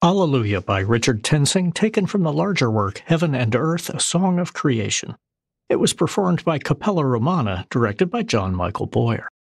Alleluia by Richard Tensing, taken from the larger work Heaven and Earth, A Song of Creation. It was performed by Capella Romana, directed by John Michael Boyer.